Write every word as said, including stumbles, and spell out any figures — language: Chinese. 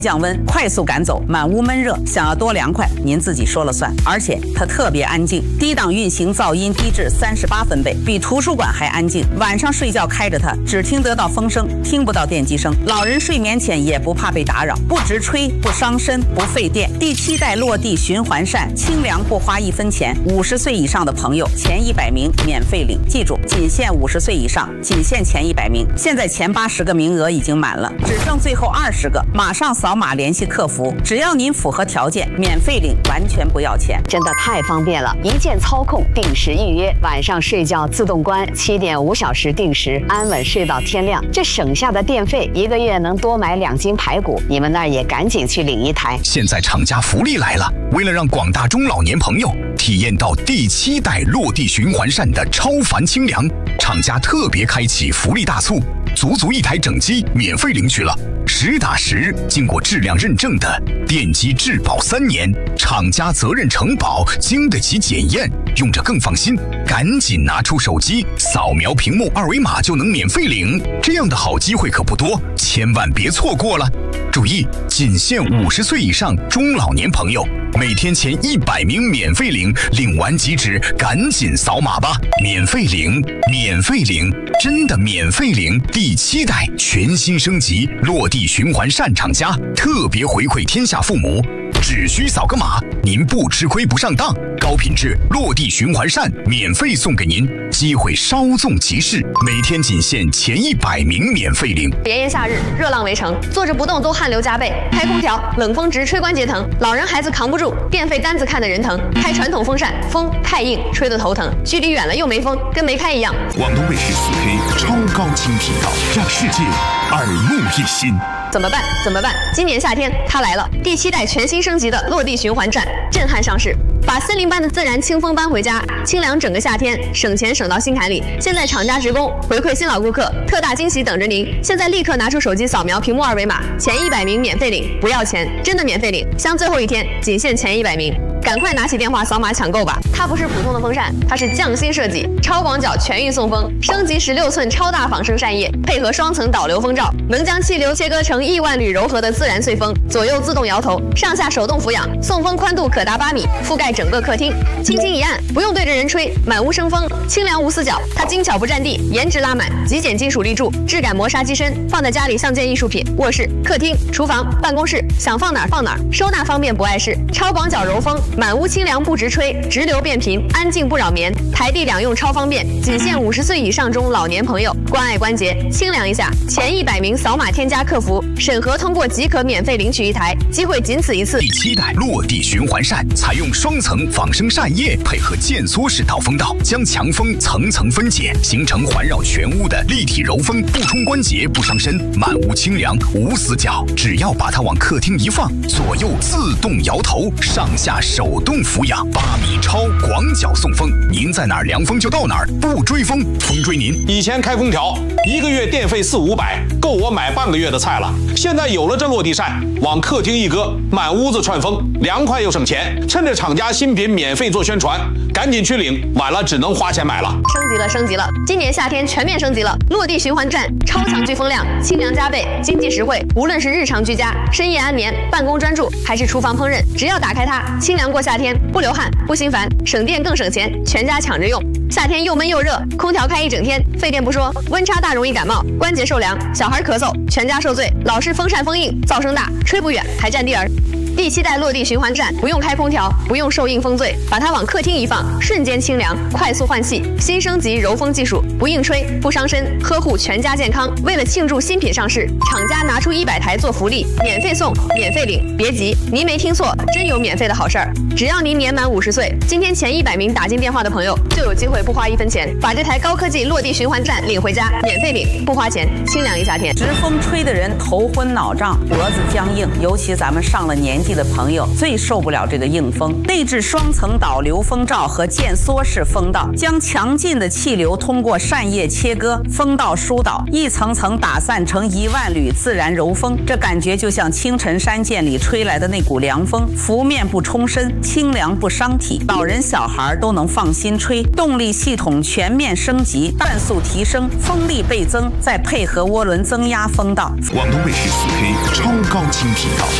降温，快速赶走满屋闷热。想要多凉快，您自己说了算。而且它特别安静，低档运行噪音低至三十八分贝，比图书馆还安静。晚上睡觉开着它，只听得到风声，听不到电机声。老人睡眠前也不怕被打扰，不直吹，不伤身，不费电。第七代落地循环扇，清凉不花一分钱。五十岁以上的朋友，前一百名免费领。记住，仅限五十岁以上，仅限前一百名。现在前八十个名额已经满了，只剩最后二十个，马上扫码联系客服，只要您符合条件，免费领，完全不要钱。 真的太方便了，一键操控，定时预约，晚上睡觉自动关，七点五小时定时，安稳睡到天亮。这省下的电费，一个月能多买两斤排骨。你们那儿也赶紧去领一台。 现在厂家福利来了，为了让广大中老年朋友体验到第七代落地循环扇的超凡清凉，厂家特别开启福利大促，足足一台整机免费领取了，实打实经过质量认证的电机质保三年，厂家责任承保，经得起检验，用着更放心。赶紧拿出手机，扫描屏幕二维码就能免费领，这样的好机会可不多，千万别错过了。注意，仅限五十岁以上中老年朋友，每天前一百名免费领，领完即止，赶紧扫码吧！免费领，免费领，真的免费领！第七代全新升级落地循环扇厂家特别回馈天下父母，只需扫个码，您不吃亏不上当，高品质落地循环扇免费送给您，机会稍纵即逝，每天仅限前一百名免费领。 炎炎夏日，热浪围城，坐着不动都汗流浃背，开空调冷风直吹关节疼，老人孩子扛不住，电费单子看得人疼。开传统风扇，风太硬，吹得头疼，距离远了又没风，跟没开一样。 广东卫视四 K 超高清频道，让世界耳目一新。 怎么办？怎么办？今年夏天它来了，第七代全新升级的落地循环扇震撼上市，把森林般的自然清风搬回家，清凉整个夏天，省钱省到心坎里。现在厂家职工回馈新老顾客，特大惊喜等着您！现在立刻拿出手机扫描屏幕二维码，前一百名免费领，不要钱，真的免费领，像最后一天，仅限前一百名。赶快拿起电话扫码抢购吧！它不是普通的风扇，它是匠心设计，超广角全运送风，升级十六寸超大仿生扇叶，配合双层导流风罩，能将气流切割成亿万缕柔和的自然碎风，左右自动摇头，上下手动俯仰，送风宽度可达八米，覆盖整个客厅，轻轻一按，不用对着人吹，满屋生风，清凉无死角。它精巧不占地，颜值拉满，极简金属立柱，质感磨砂机身，放在家里像件艺术品。卧室、客厅、厨房、办公室，想放哪儿放哪儿，收纳方便不碍事，超广角柔风。满屋清凉不直吹，直流变频，安静不扰眠，台地两用超方便，仅限五十岁以上中老年朋友，关爱关节，清凉一下。前一百名扫码添加客服，审核通过即可免费领取一台，机会仅此一次。 第七代落地循环扇采用双层仿生扇叶，配合渐缩式导风道，将强风层层分解，形成环绕全屋的立体柔风，不冲关节，不伤身，满屋清凉无死角。只要把它往客厅一放，左右自动摇头，上下手动俯仰，八米超广角送风，您在哪儿凉风就到哪儿，不追风，风追您。 以前开空调一个月电费四五百，够我买半个月的菜了。现在有了这落地扇，往客厅一搁，满屋子串风，凉快又省钱。趁着厂家新品免费做宣传，赶紧去领，晚了只能花钱买了。 升级了，升级了！今年夏天全面升级了，落地循环扇超强飓风量，清凉加倍，经济实惠。无论是日常居家、深夜安眠、办公专注，还是厨房烹饪，只要打开它，清凉过夏天，不流汗，不心烦，省电更省钱，全家抢着用。夏天又闷又热，空调开一整天，费电不说，温差大容易感冒，关节受凉，小孩咳嗽，全家受罪。老是风扇风硬，噪声大，吹不远，还占地儿。第七代落地循环扇不用开空调，不用受硬风醉，把它往客厅一放，瞬间清凉，快速换气。新升级柔风技术，不硬吹，不伤身，呵护全家健康。为了庆祝新品上市，厂家拿出一百台做福利，免费送，免费领。别急，您没听错，真有免费的好事儿！只要您年满五十岁，今天前一百名打进电话的朋友，就有机会不花一分钱，把这台高科技落地循环扇领回家，免费领，不花钱，清凉一夏天。 直风吹的人头昏脑胀，脖子僵硬，尤其咱们上了年纪气的朋友最受不了这个硬风。内置双层导流风罩和渐缩式风道，将强劲的气流通过扇叶切割，风道疏导，一层层打散成一万缕自然柔风。这感觉就像清晨山涧里吹来的那股凉风，拂面不冲身，清凉不伤体，老人小孩都能放心吹。动力系统全面升级，转速提升，风力倍增，再配合涡轮增压风道。 广东卫视四 K 超高清频道。